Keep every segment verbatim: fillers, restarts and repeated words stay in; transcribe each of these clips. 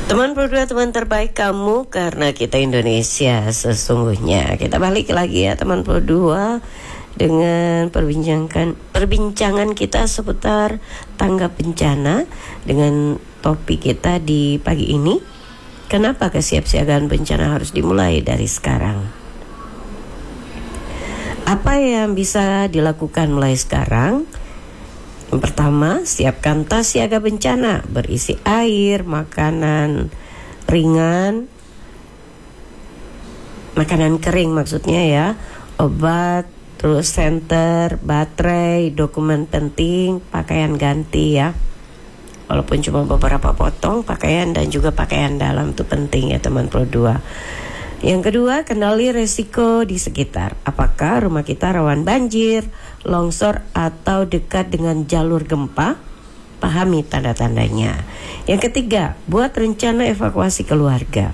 Teman berdua, teman terbaik kamu, karena kita Indonesia sesungguhnya. Kita balik lagi ya teman berdua dengan perbincangan perbincangan kita seputar tanggap bencana dengan topik kita di pagi ini. Kenapa kesiapsiagaan bencana harus dimulai dari sekarang? Apa yang bisa dilakukan mulai sekarang? Yang pertama, siapkan tas siaga bencana berisi air, makanan ringan, makanan kering maksudnya ya, obat, terus senter, baterai, dokumen penting, pakaian ganti ya. Walaupun cuma beberapa potong pakaian dan juga pakaian dalam itu penting ya teman Pro dua. Yang kedua, kenali resiko di sekitar. Apakah rumah kita rawan banjir, longsor, atau dekat dengan jalur gempa? Pahami tanda-tandanya. Yang ketiga, buat rencana evakuasi keluarga.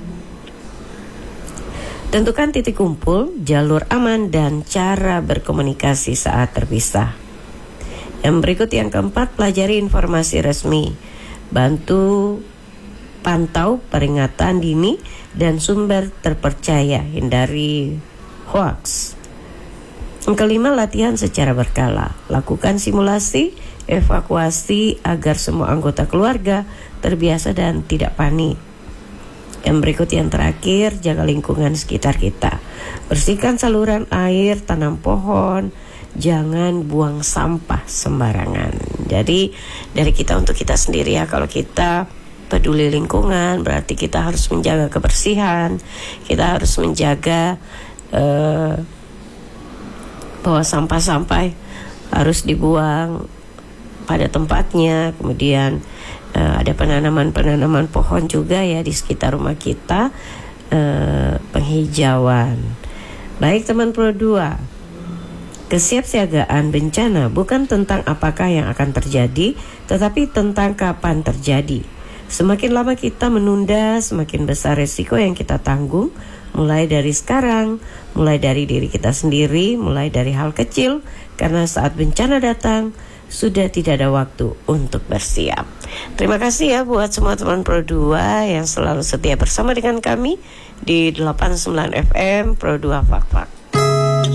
Tentukan titik kumpul, jalur aman, dan cara berkomunikasi saat terpisah. Yang berikut yang keempat, pelajari informasi resmi. Bantu pantau peringatan dini dan sumber terpercaya, hindari hoax. Yang kelima, latihan secara berkala. Lakukan simulasi evakuasi agar semua anggota keluarga terbiasa dan tidak panik. Yang berikut yang terakhir, jaga lingkungan sekitar kita. Bersihkan saluran air, tanam pohon, jangan buang sampah sembarangan. Jadi dari kita untuk kita sendiri ya, kalau kita peduli lingkungan berarti kita harus menjaga kebersihan, kita harus menjaga uh, bahwa sampah-sampah harus dibuang pada tempatnya. Kemudian uh, ada penanaman-penanaman pohon juga ya di sekitar rumah kita, uh, penghijauan. Baik teman Pro dua, kesiapsiagaan bencana bukan tentang apakah yang akan terjadi, tetapi tentang kapan terjadi. Semakin lama kita menunda, semakin besar resiko yang kita tanggung. Mulai dari sekarang, mulai dari diri kita sendiri, mulai dari hal kecil. Karena saat bencana datang, sudah tidak ada waktu untuk bersiap. Terima kasih ya buat semua teman Pro dua yang selalu setia bersama dengan kami di delapan puluh sembilan F M Pro dua Fak Fak.